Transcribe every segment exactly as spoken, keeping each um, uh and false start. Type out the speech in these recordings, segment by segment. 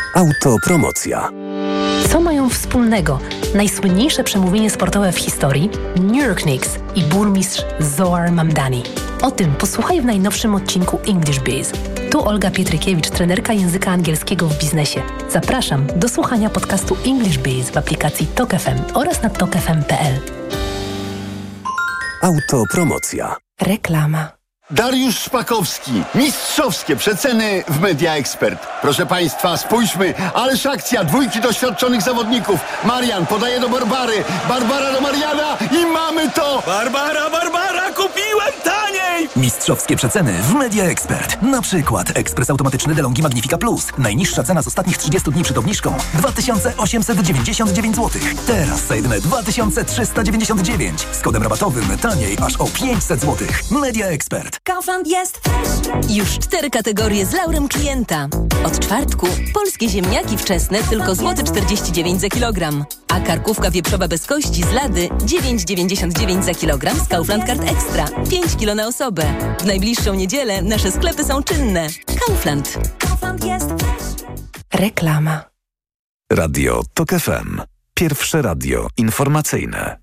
Autopromocja. Co mają wspólnego najsłynniejsze przemówienie sportowe w historii, New York Knicks i burmistrz Zohar Mamdani? O tym posłuchaj w najnowszym odcinku English Biz. Tu Olga Pietrykiewicz, trenerka języka angielskiego w biznesie. Zapraszam do słuchania podcastu English Biz w aplikacji Tok F M oraz na tok f m kropka p l. Autopromocja. Reklama. Dariusz Szpakowski. Mistrzowskie przeceny w Media Expert. Proszę Państwa, spójrzmy, ależ akcja, dwójki doświadczonych zawodników. Marian podaje do Barbary, Barbara do Mariana i mamy to! Barbara, Barbara, kupiłem taniej! Mistrzowskie przeceny w Media Expert. Na przykład ekspres automatyczny DeLonghi Magnifica Plus. Najniższa cena z ostatnich trzydziestu dni przed obniżką dwa tysiące osiemset dziewięćdziesiąt dziewięć złotych. Teraz za jedyne dwa tysiące trzysta dziewięćdziesiąt dziewięć. Z kodem rabatowym taniej aż o pięćset złotych. Media Expert. Kaufland jest już cztery kategorie z laurem klienta. Od czwartku polskie ziemniaki wczesne tylko złoty czterdzieści dziewięć za kilogram, a karkówka wieprzowa bez kości z Lady dziewięć dziewięćdziesiąt dziewięć za kilogram z Kaufland Card Extra, pięć kilo na osobę. W najbliższą niedzielę nasze sklepy są czynne. Kaufland. Kaufland jest Reklama. Radio Tok F M. Pierwsze radio informacyjne.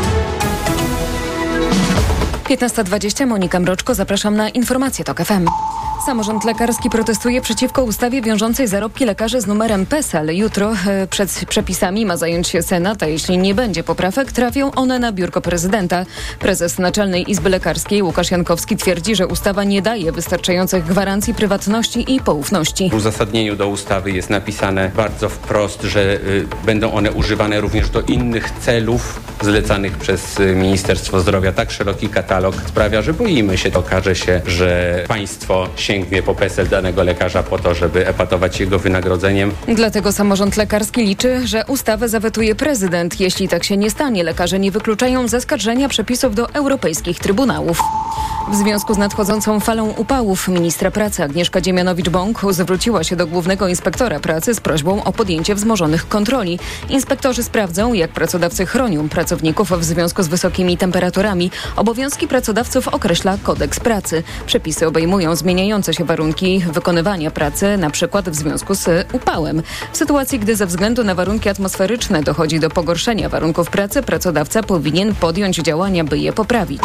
piętnasta dwadzieścia, Monika Mroczko, zapraszam na informacje Tok F M. Samorząd lekarski protestuje przeciwko ustawie wiążącej zarobki lekarzy z numerem PESEL. Jutro e, przed przepisami ma zająć się Senat, a jeśli nie będzie poprawek, trafią one na biurko prezydenta. Prezes Naczelnej Izby Lekarskiej Łukasz Jankowski twierdzi, że ustawa nie daje wystarczających gwarancji prywatności i poufności. W uzasadnieniu do ustawy jest napisane bardzo wprost, że y, będą one używane również do innych celów zlecanych przez y, Ministerstwo Zdrowia. Tak szeroki katalog sprawia, że boimy się, okaże się, że państwo sięgnie po PESEL danego lekarza po to, żeby epatować jego wynagrodzeniem. Dlatego samorząd lekarski liczy, że ustawę zawetuje prezydent. Jeśli tak się nie stanie, lekarze nie wykluczają zaskarżenia przepisów do europejskich trybunałów. W związku z nadchodzącą falą upałów ministra pracy Agnieszka Dziemianowicz-Bąk zwróciła się do głównego inspektora pracy z prośbą o podjęcie wzmożonych kontroli. Inspektorzy sprawdzą, jak pracodawcy chronią pracowników w związku z wysokimi temperaturami. Obowiązki pracodawców określa kodeks pracy. Przepisy obejmują zmieniające się warunki wykonywania pracy, na przykład w związku z upałem. W sytuacji, gdy ze względu na warunki atmosferyczne dochodzi do pogorszenia warunków pracy, pracodawca powinien podjąć działania, by je poprawić.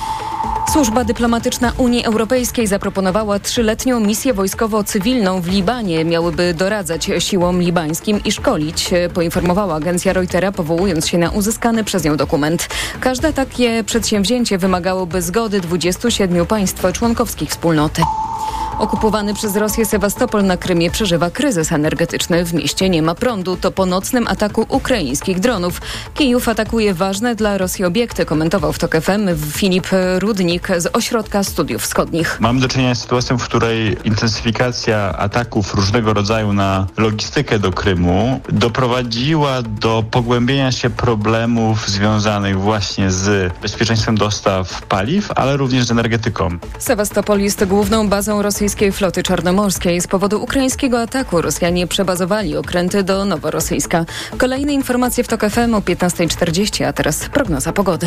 Służba dyplomatyczna Unii Europejskiej zaproponowała trzyletnią misję wojskowo-cywilną w Libanie. Miałyby doradzać siłom libańskim i szkolić, poinformowała agencja Reutera, powołując się na uzyskany przez nią dokument. Każde takie przedsięwzięcie wymagałoby zgody dwudziestu siedmiu państw członkowskich wspólnoty. Okupowany przez Rosję Sewastopol na Krymie przeżywa kryzys energetyczny. W mieście nie ma prądu. To po nocnym ataku ukraińskich dronów. Kijów atakuje ważne dla Rosji obiekty, komentował w Tok F M Filip Rudnik z Ośrodka Studiów Wschodnich. Mamy do czynienia z sytuacją, w której intensyfikacja ataków różnego rodzaju na logistykę do Krymu doprowadziła do pogłębienia się problemów związanych właśnie z bezpieczeństwem dostaw paliw, ale również z energetyką. Sewastopol jest główną bazą rosyjskiej floty czarnomorskiej. Z powodu ukraińskiego ataku Rosjanie przebazowali okręty do Noworosyjska. Kolejne informacje w Tok F M o piętnasta czterdzieści, a teraz prognoza pogody.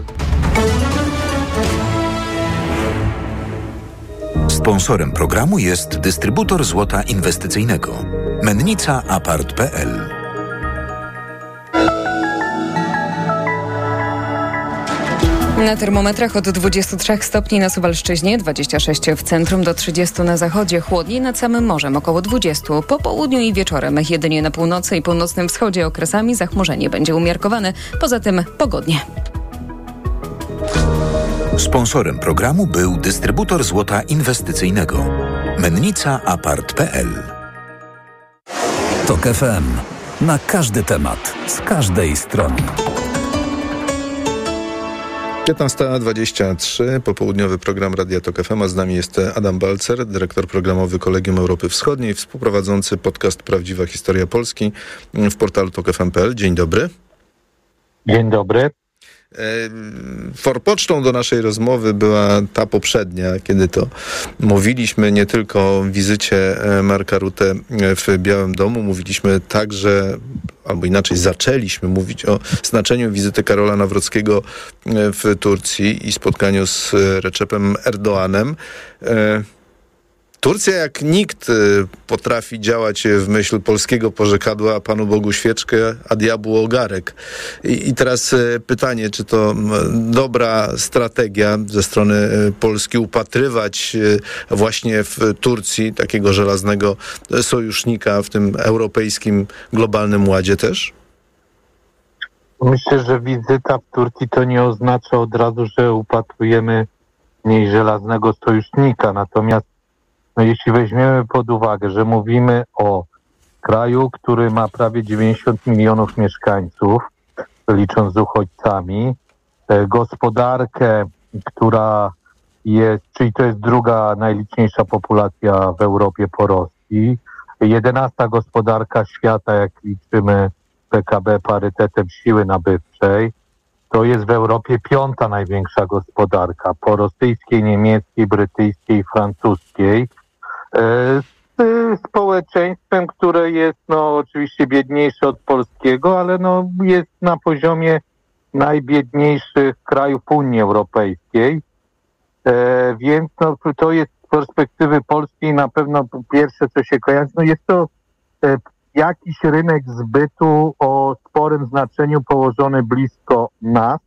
Sponsorem programu jest dystrybutor złota inwestycyjnego Mennica Apart kropka p l. Na termometrach od dwudziestu trzech stopni na Suwalszczyźnie, dwudziestu sześciu w centrum, do trzydziestu na zachodzie, chłodniej nad samym morzem, około dwudziestu. Po południu i wieczorem jedynie na północy i północnym wschodzie okresami zachmurzenie będzie umiarkowane, poza tym pogodnie. Sponsorem programu był dystrybutor złota inwestycyjnego Mennica Apart kropka p l. Tok F M. Na każdy temat, z każdej strony. piętnasta dwadzieścia trzy, popołudniowy program Radia Tok F M, a z nami jest Adam Balcer, dyrektor programowy Kolegium Europy Wschodniej, współprowadzący podcast Prawdziwa Historia Polski w portalu tok f m kropka p l. Dzień dobry. Dzień dobry. Forpocztą do naszej rozmowy była ta poprzednia, kiedy to mówiliśmy nie tylko o wizycie Marka Rutte w Białym Domu, mówiliśmy także, albo inaczej zaczęliśmy mówić o znaczeniu wizyty Karola Nawrockiego w Turcji i spotkaniu z Recepem Erdoğanem. Turcja jak nikt potrafi działać w myśl polskiego porzekadła Panu Bogu świeczkę, a diabłu ogarek. I, i teraz pytanie, czy to dobra strategia ze strony Polski upatrywać właśnie w Turcji takiego żelaznego sojusznika w tym europejskim globalnym ładzie też? Myślę, że wizyta w Turcji to nie oznacza od razu, że upatrujemy w niej żelaznego sojusznika. Natomiast no, jeśli weźmiemy pod uwagę, że mówimy o kraju, który ma prawie dziewięćdziesiąt milionów mieszkańców, licząc z uchodźcami, e, gospodarkę, która jest, czyli to jest druga najliczniejsza populacja w Europie po Rosji, jedenasta gospodarka świata, jak liczymy P K B parytetem siły nabywczej, to jest w Europie piąta największa gospodarka po rosyjskiej, niemieckiej, brytyjskiej, francuskiej. Z społeczeństwem, które jest no oczywiście biedniejsze od polskiego, ale no jest na poziomie najbiedniejszych krajów Unii Europejskiej. E, więc no, to jest z perspektywy polskiej na pewno pierwsze, co się kojarzy, no jest to e, jakiś rynek zbytu o sporym znaczeniu położony blisko nas.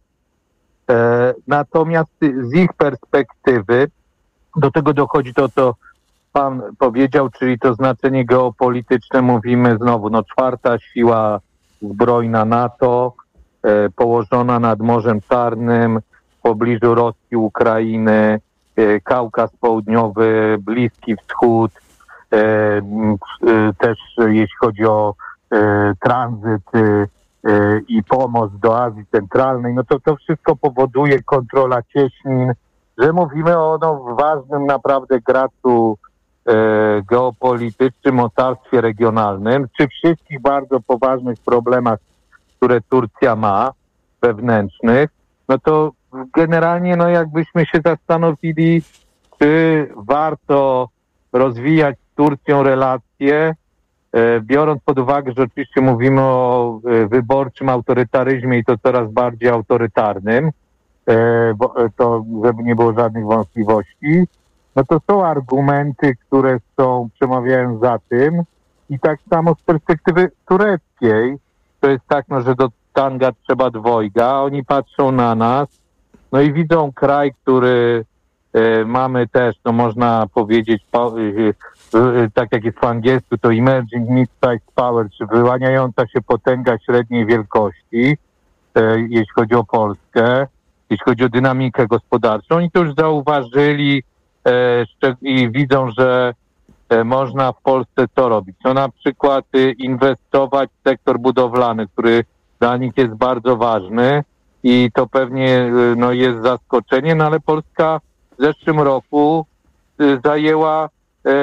E, natomiast z ich perspektywy do tego dochodzi to, co Pan powiedział, czyli to znaczenie geopolityczne, mówimy znowu, no czwarta siła zbrojna NATO, e, położona nad Morzem Czarnym, w pobliżu Rosji, Ukrainy, e, Kaukaz Południowy, Bliski Wschód, e, e, też jeśli chodzi o e, tranzyt e, i pomoc do Azji Centralnej, no to to wszystko powoduje kontrola cieśnin, że mówimy o no, ważnym naprawdę graczu e, geopolitycznym, mocarstwie regionalnym, czy wszystkich bardzo poważnych problemach, które Turcja ma, wewnętrznych, no to generalnie no jakbyśmy się zastanowili, czy warto rozwijać z Turcją relacje, e, biorąc pod uwagę, że oczywiście mówimy o e, wyborczym autorytaryzmie i to coraz bardziej autorytarnym, e, bo, e, to żeby nie było żadnych wątpliwości, no to są argumenty, które są, przemawiają za tym i tak samo z perspektywy tureckiej, to jest tak, no, że do tanga trzeba dwojga, oni patrzą na nas, no i widzą kraj, który e, mamy też, no można powiedzieć, po, e, e, tak jak jest po angielsku, to emerging mid-sized power, czy wyłaniająca się potęga średniej wielkości, e, jeśli chodzi o Polskę, jeśli chodzi o dynamikę gospodarczą. Oni to już zauważyli e, i widzą, że e, można w Polsce co robić. No na przykład e, inwestować w sektor budowlany, który dla nich jest bardzo ważny i to pewnie no, jest zaskoczenie, no ale Polska w zeszłym roku y, zajęła y,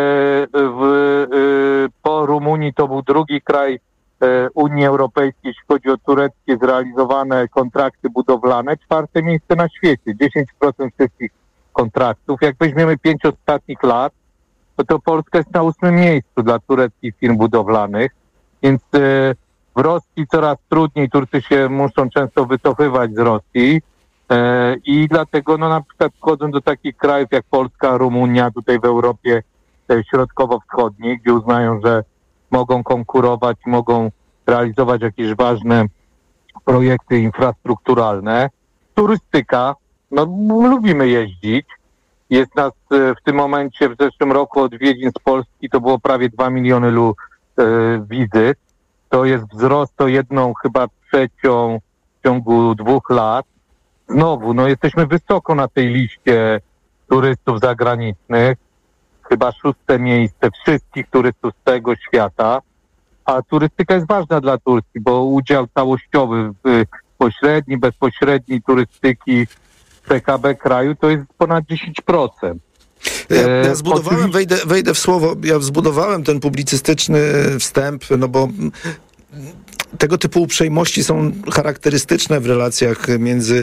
w, y, po Rumunii, to był drugi kraj y, Unii Europejskiej, jeśli chodzi o tureckie zrealizowane kontrakty budowlane, czwarte miejsce na świecie, dziesięć procent wszystkich kontraktów. Jak weźmiemy pięć ostatnich lat, to, to Polska jest na ósmym miejscu dla tureckich firm budowlanych, więc y, w Rosji coraz trudniej, Turcy się muszą często wycofywać z Rosji e, i dlatego no na przykład wchodzą do takich krajów jak Polska, Rumunia, tutaj w Europie e, środkowo-wschodniej, gdzie uznają, że mogą konkurować, mogą realizować jakieś ważne projekty infrastrukturalne. Turystyka, no lubimy jeździć. Jest nas e, w tym momencie, w zeszłym roku odwiedzin z Polski to było prawie dwa miliony lu, e, wizyt. To jest wzrost o jedną chyba trzecią w ciągu dwóch lat. Znowu, no jesteśmy wysoko na tej liście turystów zagranicznych. Chyba szóste miejsce wszystkich turystów z całego świata. A turystyka jest ważna dla Turcji, bo udział całościowy, pośredni, bezpośredni turystyki w P K B kraju to jest ponad dziesięć procent. Ja, ja zbudowałem, wejdę, wejdę w słowo, ja zbudowałem ten publicystyczny wstęp, no bo tego typu uprzejmości są charakterystyczne w relacjach między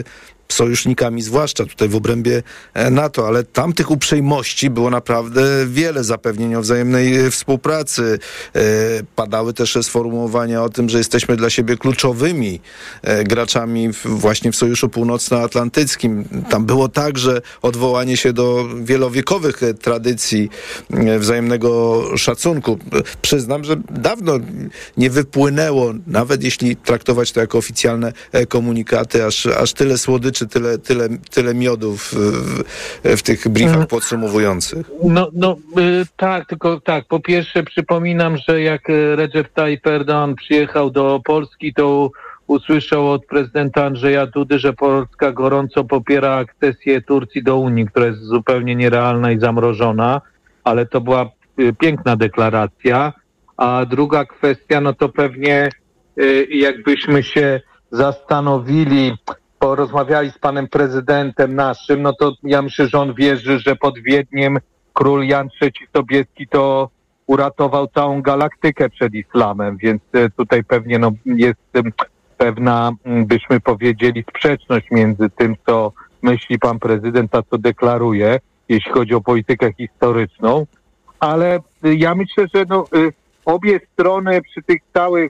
sojusznikami, zwłaszcza tutaj w obrębie NATO, ale tam tych uprzejmości było naprawdę wiele, zapewnień o wzajemnej współpracy. Padały też sformułowania o tym, że jesteśmy dla siebie kluczowymi graczami właśnie w Sojuszu Północnoatlantyckim. Tam było także odwołanie się do wielowiekowych tradycji wzajemnego szacunku. Przyznam, że dawno nie wypłynęło, nawet jeśli traktować to jako oficjalne komunikaty, aż, aż tyle słodyczy, tyle, tyle, tyle miodów w, w tych briefach podsumowujących. No, no y, tak, tylko tak, po pierwsze przypominam, że jak Recep Tayyip Erdoğan przyjechał do Polski, to usłyszał od prezydenta Andrzeja Dudy, że Polska gorąco popiera akcesję Turcji do Unii, która jest zupełnie nierealna i zamrożona, ale to była y, piękna deklaracja. A druga kwestia, no to pewnie y, jakbyśmy się zastanowili, porozmawiali z panem prezydentem naszym, no to ja myślę, że on wierzy, że pod Wiedniem król Jan trzeci Sobieski to uratował całą galaktykę przed islamem, więc tutaj pewnie no, jest pewna, byśmy powiedzieli, sprzeczność między tym, co myśli pan prezydent, a co deklaruje, jeśli chodzi o politykę historyczną, ale ja myślę, że no, obie strony przy tych całych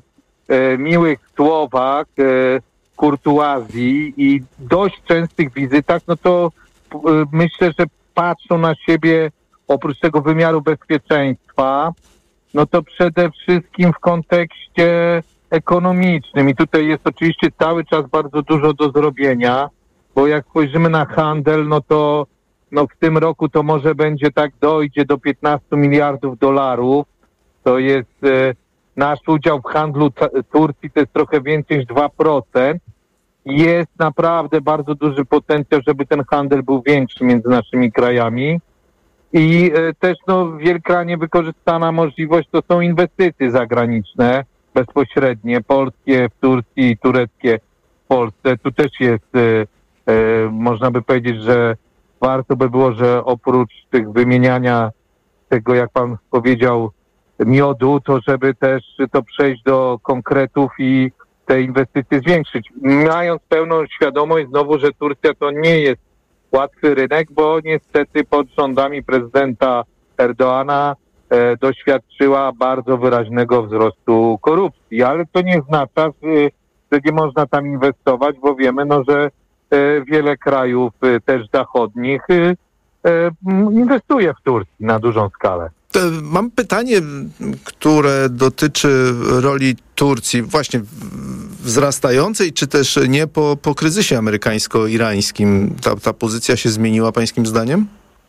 e, miłych słowach, e, kurtuazji i dość częstych wizytach, no to e, myślę, że patrzą na siebie oprócz tego wymiaru bezpieczeństwa, no to przede wszystkim w kontekście ekonomicznym. I tutaj jest oczywiście cały czas bardzo dużo do zrobienia, bo jak spojrzymy na handel, no to no w tym roku to może będzie tak, dojdzie do piętnastu miliardów dolarów. To jest e, nasz udział w handlu t- Turcji, to jest trochę więcej niż dwa procent. Jest naprawdę bardzo duży potencjał, żeby ten handel był większy między naszymi krajami. I e, też no wielka niewykorzystana możliwość to są inwestycje zagraniczne, bezpośrednie, polskie w Turcji i tureckie w Polsce. Tu też jest, e, e, można by powiedzieć, że warto by było, że oprócz tych wymieniania tego, jak pan powiedział, miodu, to żeby też to przejść do konkretów i te inwestycje zwiększyć. Mając pełną świadomość znowu, że Turcja to nie jest łatwy rynek, bo niestety pod rządami prezydenta Erdoğana e, doświadczyła bardzo wyraźnego wzrostu korupcji, ale to nie oznacza, że nie można tam inwestować, bo wiemy, no, że e, wiele krajów e, też zachodnich e, e, inwestuje w Turcji na dużą skalę. Mam pytanie, które dotyczy roli Turcji właśnie wzrastającej, czy też nie po, po kryzysie amerykańsko-irańskim. Ta, ta pozycja się zmieniła pańskim zdaniem?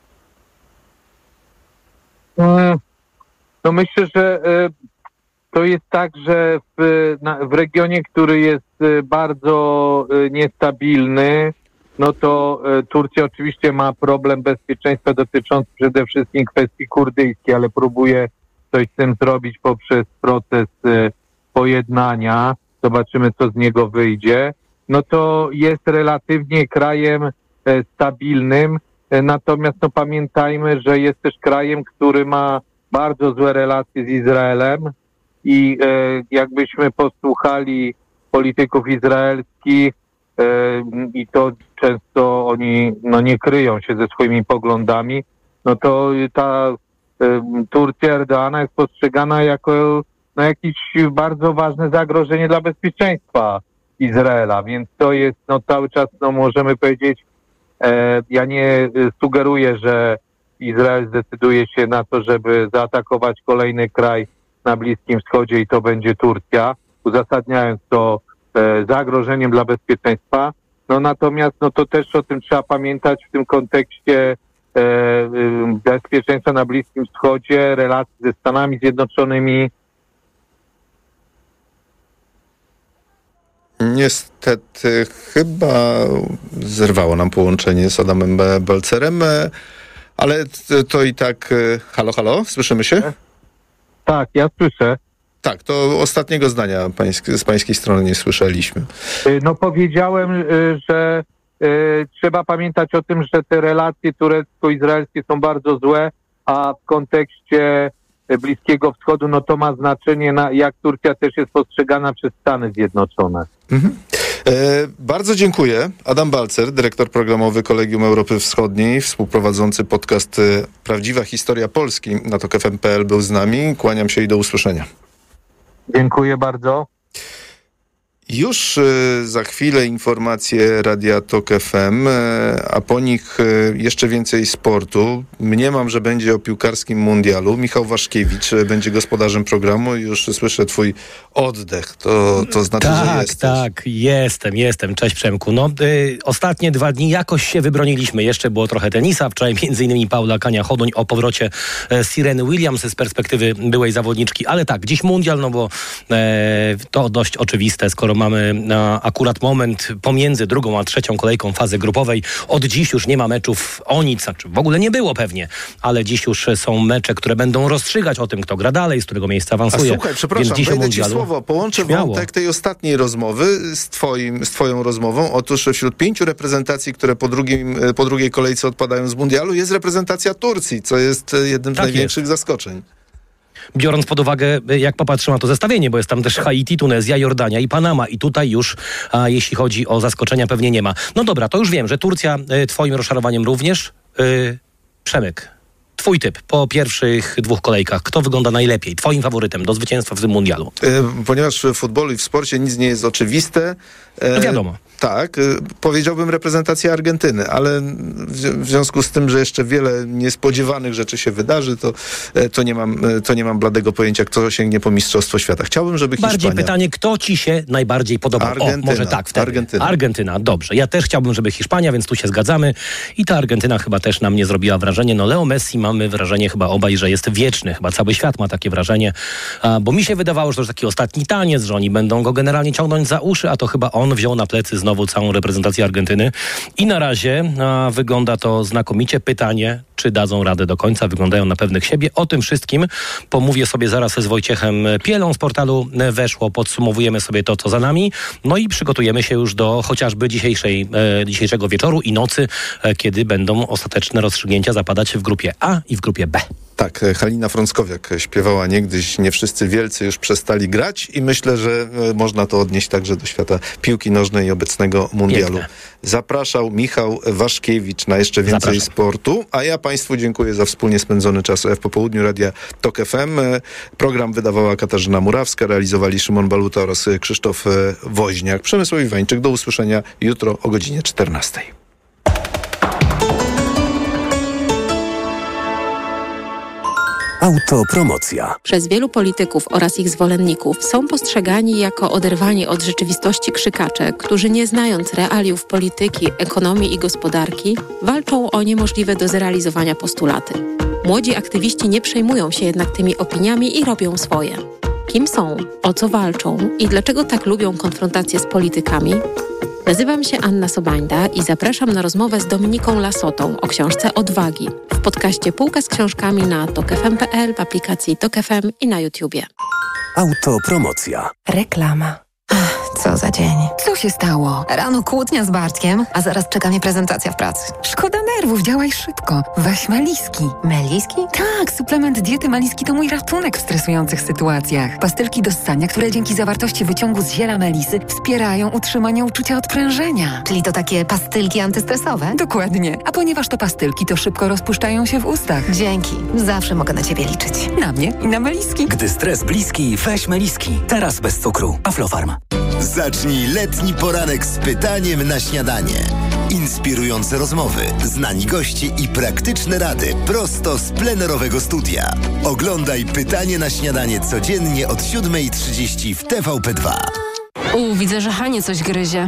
No myślę, że to jest tak, że w, na, w regionie, który jest bardzo niestabilny, no to e, Turcja oczywiście ma problem bezpieczeństwa dotyczący przede wszystkim kwestii kurdyjskiej, ale próbuje coś z tym zrobić poprzez proces e, pojednania. Zobaczymy, co z niego wyjdzie. No to jest relatywnie krajem e, stabilnym, e, natomiast no pamiętajmy, że jest też krajem, który ma bardzo złe relacje z Izraelem i e, jakbyśmy posłuchali polityków izraelskich, i to często oni no, nie kryją się ze swoimi poglądami, no to ta y, Turcja Erdoğana jest postrzegana jako no, jakieś bardzo ważne zagrożenie dla bezpieczeństwa Izraela, więc to jest no, cały czas, no możemy powiedzieć, e, ja nie sugeruję, że Izrael zdecyduje się na to, żeby zaatakować kolejny kraj na Bliskim Wschodzie i to będzie Turcja, uzasadniając to zagrożeniem dla bezpieczeństwa. No natomiast no to też o tym trzeba pamiętać w tym kontekście e, bezpieczeństwa na Bliskim Wschodzie, relacji ze Stanami Zjednoczonymi. Niestety chyba zerwało nam połączenie z Adamem Balcerem, ale to i tak... Halo, halo, słyszymy się? Tak, ja słyszę. Tak, to ostatniego zdania pańsk- z pańskiej strony nie słyszeliśmy. No powiedziałem, że y, trzeba pamiętać o tym, że te relacje turecko-izraelskie są bardzo złe, a w kontekście Bliskiego Wschodu, no to ma znaczenie, na, jak Turcja też jest postrzegana przez Stany Zjednoczone. Mhm. E, bardzo dziękuję. Adam Balcer, dyrektor programowy Kolegium Europy Wschodniej, współprowadzący podcast e, Prawdziwa Historia Polski na tok f m kropka p l był z nami. Kłaniam się i do usłyszenia. Dziękuję bardzo. Już y, za chwilę informacje Radia Tok F M, y, a po nich y, jeszcze więcej sportu. Mniemam, że będzie o piłkarskim mundialu. Michał Waszkiewicz y, będzie gospodarzem programu i już słyszę twój oddech. To, to znaczy, tak, że jesteś. Tak, jestem, jestem. Cześć Przemku. No, y, ostatnie dwa dni jakoś się wybroniliśmy. Jeszcze było trochę tenisa. Wczoraj między innymi Paula Kania-Chodoń o powrocie e, Sireny Williams z perspektywy byłej zawodniczki. Ale tak, dziś mundial, no bo e, to dość oczywiste, skoro mamy na akurat moment pomiędzy drugą a trzecią kolejką fazy grupowej. Od dziś już nie ma meczów o nic, znaczy w ogóle nie było pewnie, ale dziś już są mecze, które będą rozstrzygać o tym, kto gra dalej, z którego miejsca awansuje. A słuchaj, przepraszam, wejdę mundialu... ci słowo. Połączę Śmiało. wątek tej ostatniej rozmowy z, twoim, z twoją rozmową. Otóż wśród pięciu reprezentacji, które po, drugim, po drugiej kolejce odpadają z mundialu, jest reprezentacja Turcji, co jest jednym z tak największych jest. zaskoczeń. Biorąc pod uwagę, jak popatrzę na to zestawienie, bo jest tam też Haiti, Tunezja, Jordania i Panama. I tutaj już, a jeśli chodzi o zaskoczenia, pewnie nie ma. No dobra, to już wiem, że Turcja y, twoim rozczarowaniem również. Y, Przemek, twój typ po pierwszych dwóch kolejkach. Kto wygląda najlepiej? Twoim faworytem do zwycięstwa w tym mundialu? Y, ponieważ w futbolu i w sporcie nic nie jest oczywiste. Y, no wiadomo. Tak, y, powiedziałbym reprezentacja Argentyny, ale w, w związku z tym, że jeszcze wiele niespodziewanych rzeczy się wydarzy, to, y, to, nie mam, y, to nie mam bladego pojęcia, kto sięgnie po Mistrzostwo Świata. Chciałbym, żeby Hiszpania... Bardziej pytanie, kto ci się najbardziej podoba? Argentyna. O, może tak wtedy. Argentyna. Argentyna, dobrze. Ja też chciałbym, żeby Hiszpania, więc tu się zgadzamy. I ta Argentyna chyba też na mnie zrobiła wrażenie. No Leo Messi, mamy wrażenie chyba obaj, że jest wieczny. Chyba cały świat ma takie wrażenie. A, bo mi się wydawało, że to już taki ostatni taniec, że oni będą go generalnie ciągnąć za uszy, a to chyba on wziął na plecy znowu całą reprezentację Argentyny. I na razie a, wygląda to znakomicie. Pytanie, czy dadzą radę do końca, wyglądają na pewnych siebie. O tym wszystkim pomówię sobie zaraz z Wojciechem Pielą z portalu Weszło. Podsumowujemy sobie to, co za nami. No i przygotujemy się już do chociażby dzisiejszej, e, dzisiejszego wieczoru i nocy, e, kiedy będą ostateczne rozstrzygnięcia zapadać w grupie A i w grupie B. Tak, Halina Frąckowiak śpiewała niegdyś, nie wszyscy wielcy już przestali grać i myślę, że można to odnieść także do świata piłki nożnej i obecnego mundialu. Piękne. Zapraszał Michał Waszkiewicz na jeszcze więcej Zapraszam. sportu, a ja Państwu dziękuję za wspólnie spędzony czas w popołudniu Radia Tok F M. Program wydawała Katarzyna Murawska, realizowali Szymon Baluta oraz Krzysztof Woźniak. Przemysław Iwańczyk, do usłyszenia jutro o godzinie czternastej. Autopromocja. Przez wielu polityków oraz ich zwolenników są postrzegani jako oderwani od rzeczywistości krzykacze, którzy nie znając realiów polityki, ekonomii i gospodarki, walczą o niemożliwe do zrealizowania postulaty. Młodzi aktywiści nie przejmują się jednak tymi opiniami i robią swoje. Kim są, o co walczą i dlaczego tak lubią konfrontację z politykami? Nazywam się Anna Sobańda i zapraszam na rozmowę z Dominiką Lasotą o książce Odwagi w podcaście Półka z książkami na tok f m kropka p l, w aplikacji Tok F M i na YouTubie. Autopromocja. Reklama. Co za dzień. Co się stało? Rano kłótnia z Bartkiem, a zaraz czeka mnie prezentacja w pracy. Szkoda nerwów, działaj szybko. Weź Meliski. Meliski? Tak, suplement diety Meliski to mój ratunek w stresujących sytuacjach. Pastylki do ssania, które dzięki zawartości wyciągu z ziela melisy wspierają utrzymanie uczucia odprężenia. Czyli to takie pastylki antystresowe? Dokładnie. A ponieważ to pastylki, to szybko rozpuszczają się w ustach. Dzięki. Zawsze mogę na Ciebie liczyć. Na mnie i na Meliski. Gdy stres bliski, weź Meliski. Teraz bez cukru. Aflofarm. Zacznij letni poranek z pytaniem na śniadanie. Inspirujące rozmowy, znani goście i praktyczne rady prosto z plenerowego studia. Oglądaj Pytanie na śniadanie codziennie od siódma trzydzieści w T V P dwa. U, widzę, że Hanie coś gryzie.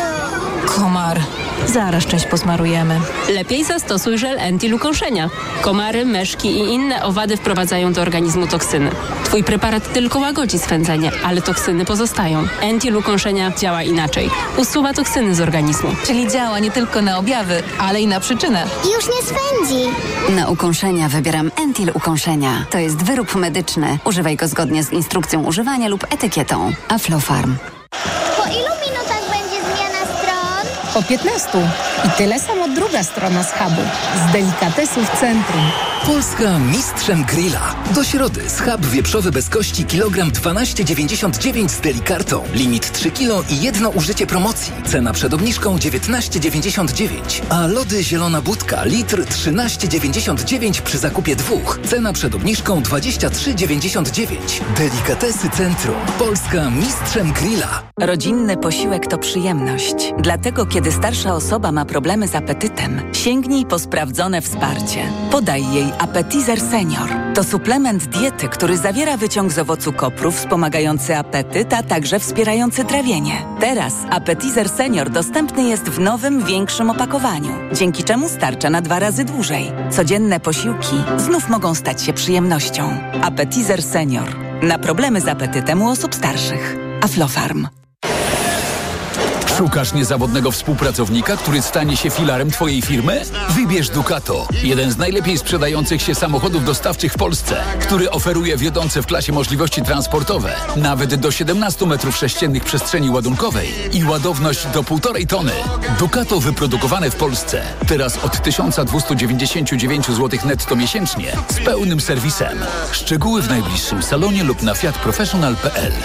Komar. Zaraz część posmarujemy. Lepiej zastosuj żel Entil-ukąszenia. Komary, myszki i inne owady wprowadzają do organizmu toksyny. Twój preparat tylko łagodzi swędzenie, ale toksyny pozostają. Entil-ukąszenia działa inaczej. Usuwa toksyny z organizmu. Czyli działa nie tylko na objawy, ale i na przyczynę. Już nie swędzi. Na ukąszenia wybieram Entil-ukąszenia. To jest wyrób medyczny. Używaj go zgodnie z instrukcją używania lub etykietą. Aflofarm. Po ilu minutach będzie zmiana stron? Po piętnastu. I tyle samo druga strona schabu, z delikatesów centrum. Polska mistrzem grilla. Do środy schab wieprzowy bez kości kilogram dwanaście dziewięćdziesiąt dziewięć z delikartą. Limit trzy kilo i jedno użycie promocji. Cena przed obniżką dziewiętnaście dziewięćdziesiąt dziewięć. A lody zielona budka litr trzynaście dziewięćdziesiąt dziewięć przy zakupie dwóch. Cena przed obniżką dwadzieścia trzy dziewięćdziesiąt dziewięć. Delikatesy centrum. Polska mistrzem grilla. Rodzinny posiłek to przyjemność. Dlatego kiedy starsza osoba ma problemy z apetytem, sięgnij po sprawdzone wsparcie. Podaj jej Appetizer Senior. To suplement diety, który zawiera wyciąg z owocu kopru wspomagający apetyt, a także wspierający trawienie. Teraz Appetizer Senior dostępny jest w nowym, większym opakowaniu, dzięki czemu starcza na dwa razy dłużej. Codzienne posiłki znów mogą stać się przyjemnością. Appetizer Senior. Na problemy z apetytem u osób starszych. Aflofarm. Szukasz niezawodnego współpracownika, który stanie się filarem Twojej firmy? Wybierz Ducato, jeden z najlepiej sprzedających się samochodów dostawczych w Polsce, który oferuje wiodące w klasie możliwości transportowe, nawet do siedemnaście metrów sześciennych przestrzeni ładunkowej i ładowność do półtorej tony. Ducato wyprodukowane w Polsce, teraz od tysiąc dwieście dziewięćdziesiąt dziewięć złotych netto miesięcznie, z pełnym serwisem. Szczegóły w najbliższym salonie lub na fiat professional kropka p l.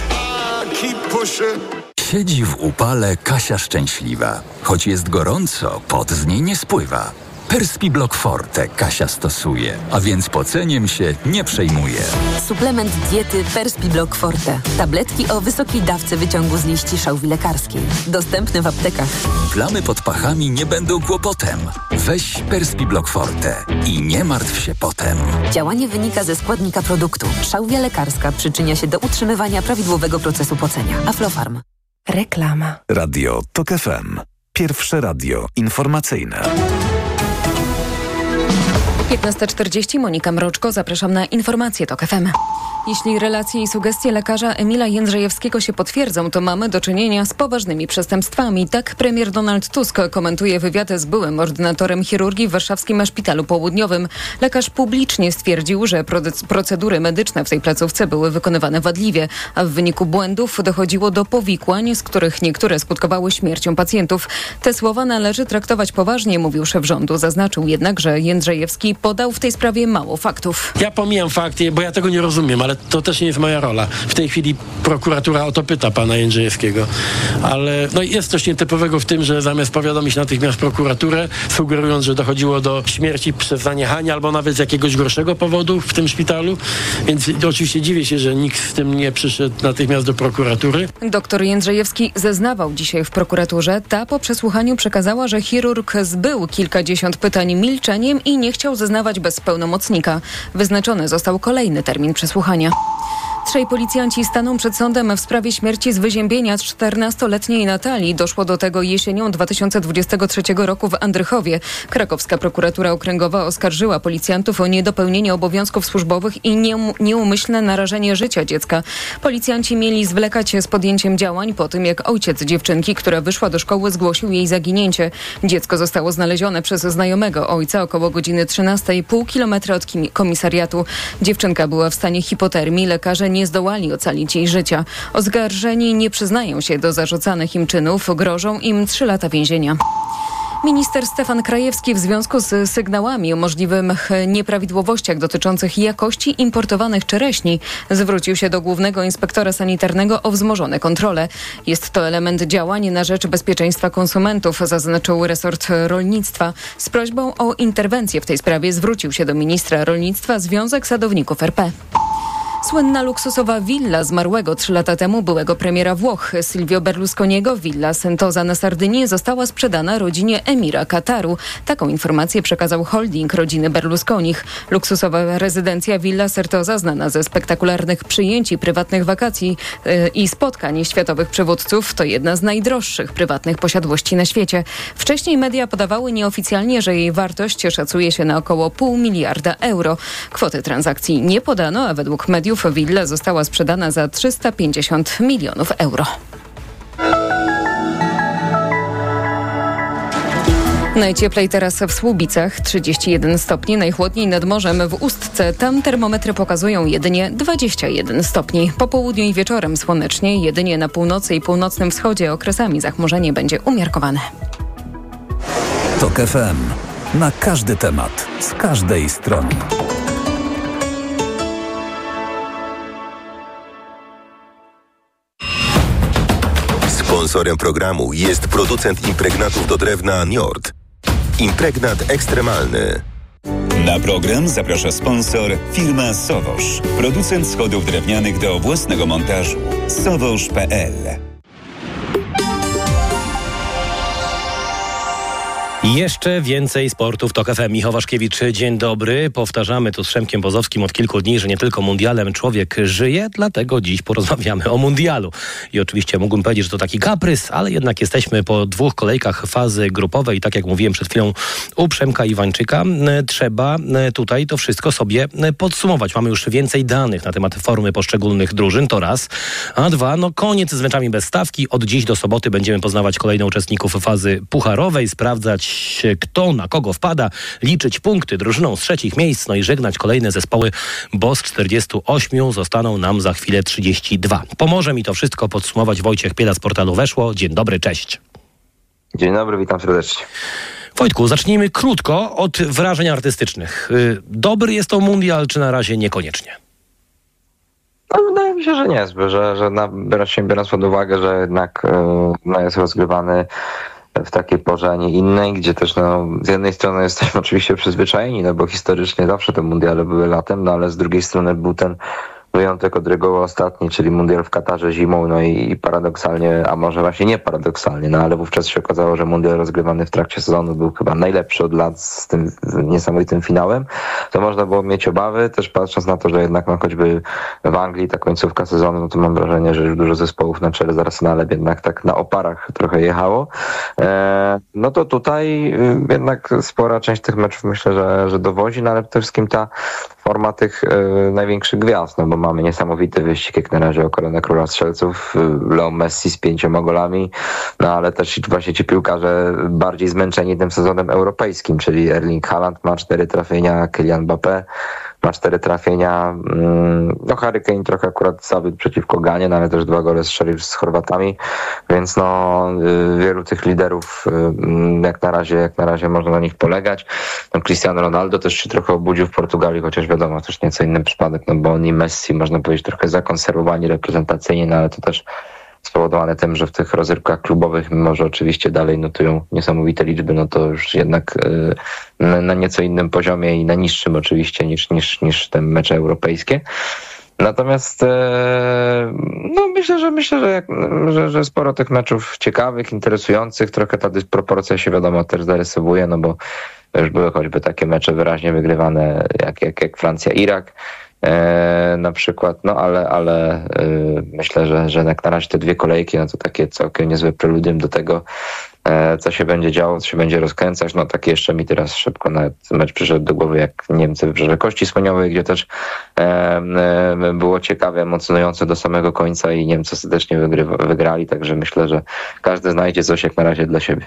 Siedzi w upale Kasia szczęśliwa. Choć jest gorąco, pot z niej nie spływa. Perspiblock Forte Kasia stosuje, a więc poceniem się nie przejmuje. Suplement diety Perspiblock Forte. Tabletki o wysokiej dawce wyciągu z liści szałwi lekarskiej. Dostępny w aptekach. Plamy pod pachami nie będą kłopotem. Weź Perspiblock Forte i nie martw się potem. Działanie wynika ze składnika produktu. Szałwia lekarska przyczynia się do utrzymywania prawidłowego procesu pocenia. Aflofarm. Reklama. Radio TOK F M. Pierwsze radio informacyjne. piętnasta czterdzieści, Monika Mroczko, zapraszam na informacje TOK F M. Jeśli relacje i sugestie lekarza Emila Jędrzejewskiego się potwierdzą, to mamy do czynienia z poważnymi przestępstwami. Tak premier Donald Tusk komentuje wywiad z byłym ordynatorem chirurgii w warszawskim Szpitalu Południowym. Lekarz publicznie stwierdził, że procedury medyczne w tej placówce były wykonywane wadliwie, a w wyniku błędów dochodziło do powikłań, z których niektóre skutkowały śmiercią pacjentów. Te słowa należy traktować poważnie, mówił szef rządu. Zaznaczył jednak, że Jędrzejewski podał w tej sprawie mało faktów. Ja pomijam fakty, bo ja tego nie rozumiem, ale to też nie jest moja rola. W tej chwili prokuratura o to pyta pana Jędrzejewskiego. Ale no jest coś nietypowego w tym, że zamiast powiadomić natychmiast prokuraturę, sugerując, że dochodziło do śmierci przez zaniechanie albo nawet z jakiegoś gorszego powodu w tym szpitalu. Więc oczywiście dziwię się, że nikt z tym nie przyszedł natychmiast do prokuratury. Doktor Jędrzejewski zeznawał dzisiaj w prokuraturze. Ta po przesłuchaniu przekazała, że chirurg zbył kilkadziesiąt pytań milczeniem i nie chciał zeznawać bez pełnomocnika. Wyznaczony został kolejny termin przesłuchania. Trzej policjanci staną przed sądem w sprawie śmierci z wyziębienia czternastoletniej Natalii. Doszło do tego jesienią dwa tysiące dwudziestego trzeciego roku w Andrychowie. Krakowska prokuratura okręgowa oskarżyła policjantów o niedopełnienie obowiązków służbowych i nieum- nieumyślne narażenie życia dziecka. Policjanci mieli zwlekać z podjęciem działań po tym, jak ojciec dziewczynki, która wyszła do szkoły, zgłosił jej zaginięcie. Dziecko zostało znalezione przez znajomego ojca około godziny trzynastej, pół kilometra od komisariatu. Dziewczynka była w stanie hipotermii. Lekarze nie zdołali ocalić jej życia. Oskarżeni nie przyznają się do zarzucanych im czynów. Grożą im trzy lata więzienia. Minister Stefan Krajewski w związku z sygnałami o możliwych nieprawidłowościach dotyczących jakości importowanych czereśni zwrócił się do głównego inspektora sanitarnego o wzmożone kontrole. Jest to element działań na rzecz bezpieczeństwa konsumentów, zaznaczył resort rolnictwa. Z prośbą o interwencję w tej sprawie zwrócił się do ministra rolnictwa Związek Sadowników R P. Słynna luksusowa willa zmarłego trzy lata temu byłego premiera Włoch Silvio Berlusconiego, willa Sentosa na Sardynii, została sprzedana rodzinie emira Kataru. Taką informację przekazał holding rodziny Berlusconich. Luksusowa rezydencja Villa Sentosa, znana ze spektakularnych przyjęć i prywatnych wakacji yy, i spotkań światowych przywódców, to jedna z najdroższych prywatnych posiadłości na świecie. Wcześniej media podawały nieoficjalnie, że jej wartość szacuje się na około pół miliarda euro. Kwoty transakcji nie podano, a według mediów willa została sprzedana za trzysta pięćdziesiąt milionów euro. Najcieplej teraz w Słubicach, trzydzieści jeden stopni, najchłodniej nad morzem w Ustce. Tam termometry pokazują jedynie dwadzieścia jeden stopni. Po południu i wieczorem słonecznie, jedynie na północy i północnym wschodzie okresami zachmurzenie będzie umiarkowane. Tok F M. Na każdy temat, z każdej strony. Sponsorem programu jest producent impregnatów do drewna Njord. Impregnat ekstremalny. Na program zaprasza sponsor firma Sowosz. Producent schodów drewnianych do własnego montażu. sowosz kropka p l. Jeszcze więcej sportu w Tok F M. Michał Waszkiewicz, dzień dobry. Powtarzamy tu z Przemkiem Bozowskim od kilku dni, że nie tylko mundialem człowiek żyje, dlatego dziś porozmawiamy o mundialu. I oczywiście mógłbym powiedzieć, że to taki kaprys, ale jednak jesteśmy po dwóch kolejkach fazy grupowej i tak jak mówiłem przed chwilą u Przemka Iwańczyka, trzeba tutaj to wszystko sobie podsumować. Mamy już więcej danych na temat formy poszczególnych drużyn, to raz. A dwa, no koniec z meczami bez stawki. Od dziś do soboty będziemy poznawać kolejne uczestników fazy pucharowej, sprawdzać kto na kogo wpada, liczyć punkty drużyną z trzecich miejsc, no i żegnać kolejne zespoły, bo z czterdziestu ośmiu zostaną nam za chwilę trzydzieści dwa. Pomoże mi to wszystko podsumować Wojciech Piela z portalu Weszło. Dzień dobry, cześć. Dzień dobry, witam serdecznie. Wojtku, zacznijmy krótko od wrażeń artystycznych. Dobry jest to mundial, czy na razie niekoniecznie? No, wydaje mi się, że niezły, że, że na, biorąc pod uwagę, że jednak no, jest rozgrywany w takiej porze, a nie innej, gdzie też no, z jednej strony jesteśmy oczywiście przyzwyczajeni, no bo historycznie zawsze te mundiale były latem, no ale z drugiej strony był ten wyjątek od reguły ostatni, czyli mundial w Katarze zimą, no i, i paradoksalnie, a może właśnie nie paradoksalnie, no ale wówczas się okazało, że mundial rozgrywany w trakcie sezonu był chyba najlepszy od lat z tym niesamowitym finałem, to można było mieć obawy, też patrząc na to, że jednak no choćby w Anglii ta końcówka sezonu, no to mam wrażenie, że już dużo zespołów na czele z Arsenalem jednak tak na oparach trochę jechało. E, no to tutaj jednak spora część tych meczów myślę, że, że dowozi, no ale przede wszystkim ta forma tych e, największych gwiazd, no bo mamy niesamowity wyścig jak na razie o koronę króla strzelców, Leo Messi z pięcioma golami, no ale też właśnie ci piłkarze bardziej zmęczeni tym sezonem europejskim, czyli Erling Haaland ma cztery trafienia, Kylian Mbappé ma cztery trafienia, no Harry Kane trochę akurat zawiódł przeciwko Ganie, no ale też dwa gole strzelił z Chorwatami, więc no wielu tych liderów jak na razie, jak na razie można na nich polegać. No Cristiano Ronaldo też się trochę obudził w Portugalii, chociaż wiadomo, też nieco inny przypadek, no bo on i Messi można powiedzieć trochę zakonserwowani reprezentacyjnie, no ale to też spowodowane tym, że w tych rozrywkach klubowych, mimo że oczywiście dalej notują niesamowite liczby, no to już jednak y, na nieco innym poziomie i na niższym oczywiście niż, niż, niż te mecze europejskie. Natomiast e, no myślę, że myślę, że, jak, że, że sporo tych meczów ciekawych, interesujących, trochę ta dysproporcja się wiadomo też zarysowuje, no bo już były choćby takie mecze wyraźnie wygrywane jak, jak, jak Francja-Irak. E, na przykład, no ale, ale e, myślę, że, że jak na razie te dwie kolejki, no to takie całkiem niezłe preludium do tego, e, co się będzie działo, co się będzie rozkręcać. No takie jeszcze mi teraz szybko nawet mecz przyszedł do głowy jak Niemcy w Wybrzeże Kości Słoniowej, gdzie też e, e, było ciekawe, emocjonujące do samego końca i Niemcy serdecznie wygrywa, wygrali, także myślę, że każdy znajdzie coś jak na razie dla siebie.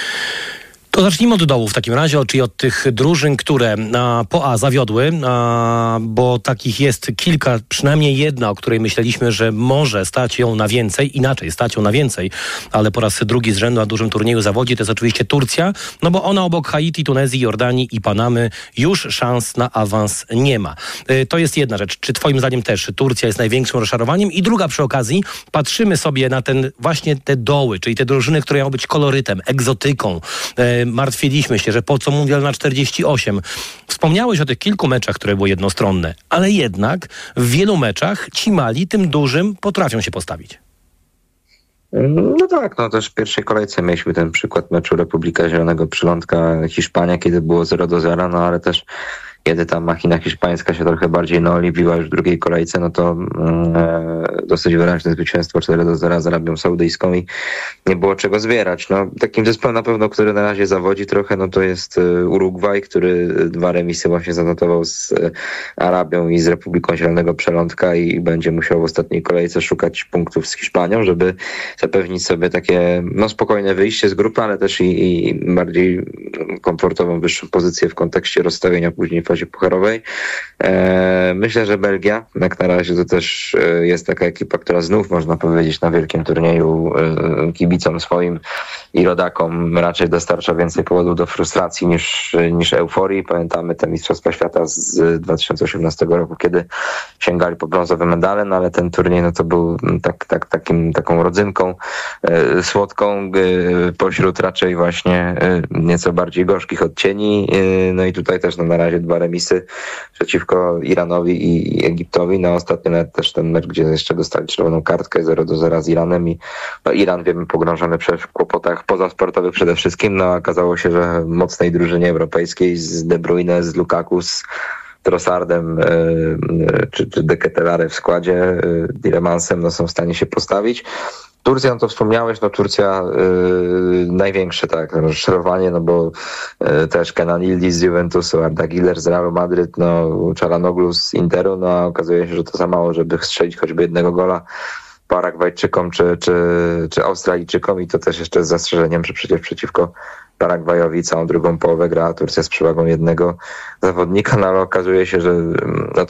To zacznijmy od dołu w takim razie, czyli od tych drużyn, które a, po A zawiodły, a, bo takich jest kilka, przynajmniej jedna, o której myśleliśmy, że może stać ją na więcej, inaczej stać ją na więcej, ale po raz drugi z rzędu na dużym turnieju zawodzi, to jest oczywiście Turcja, no bo ona obok Haiti, Tunezji, Jordanii i Panamy już szans na awans nie ma. Y, to jest jedna rzecz. Czy twoim zdaniem też Turcja jest największym rozczarowaniem? I druga przy okazji, patrzymy sobie na ten właśnie te doły, czyli te drużyny, które miały być kolorytem, egzotyką, y, martwiliśmy się, że po co mundial na czterdzieści osiem. Wspomniałeś o tych kilku meczach, które były jednostronne, ale jednak w wielu meczach ci mali tym dużym potrafią się postawić. No tak, no też w pierwszej kolejce mieliśmy ten przykład meczu Republika Zielonego Przylądka Hiszpania, kiedy było zero do zera, no ale też kiedy ta machina hiszpańska się trochę bardziej naoliwiła już w drugiej kolejce, no to e, dosyć wyraźne zwycięstwo cztery do zera z Arabią Saudyjską i nie było czego zbierać. No, takim zespołem na pewno, który na razie zawodzi trochę, no to jest e, Urugwaj, który dwa remisy właśnie zanotował z e, Arabią i z Republiką Zielonego Przylądka i będzie musiał w ostatniej kolejce szukać punktów z Hiszpanią, żeby zapewnić sobie takie no, spokojne wyjście z grupy, ale też i, i bardziej komfortową, wyższą pozycję w kontekście rozstawienia później w fazie fazie pucharowej. Myślę, że Belgia, jak na razie to też jest taka ekipa, która znów można powiedzieć na wielkim turnieju kibicom swoim i rodakom raczej dostarcza więcej powodów do frustracji niż, niż euforii. Pamiętamy te Mistrzostwa Świata z dwa tysiące osiemnastego roku, kiedy sięgali po brązowe medale, no ale ten turniej no to był tak, tak, takim, taką rodzynką e, słodką e, pośród raczej właśnie e, nieco bardziej gorzkich odcieni. E, no i tutaj też no, na razie dwa remisy przeciwko Iranowi i, i Egiptowi. No ostatnio nawet też ten mecz, gdzie jeszcze dostali czerwoną kartkę zero do zera z Iranem i no, Iran, wiemy, pogrążony w kłopotach pozasportowych przede wszystkim. No okazało się, że mocnej drużynie europejskiej z De Bruyne, z Lukaku, z Trossardem czy, czy De Ketelaere w składzie, Diremansem, no są w stanie się postawić. Turcja, no to wspomniałeś, no Turcja yy, największe tak rozczarowanie, no bo yy, też Kenan Yildiz z Juventusu, Arda Güler z Realu Madryt, no Çalhanoğlu z Interu, no a okazuje się, że to za mało, żeby strzelić choćby jednego gola Paragwajczykom czy, czy, czy Australijczykom i to też jeszcze z zastrzeżeniem, że przecież przeciwko Paragwajowi całą drugą połowę gra Turcja z przewagą jednego zawodnika, no ale okazuje się, że no